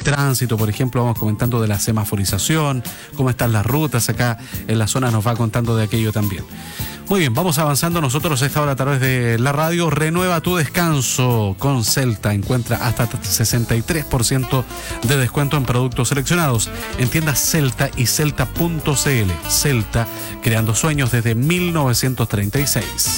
tránsito, por ejemplo, vamos comentando de la semaforización, cómo están las rutas acá en la zona, nos va contando de aquello también. Muy bien, vamos avanzando nosotros a esta hora a través de la radio. Renueva tu descanso con Celta. Encuentra hasta 63% de descuento en productos seleccionados en tiendas Celta y Celta.cl. Celta, creando sueños desde 1936.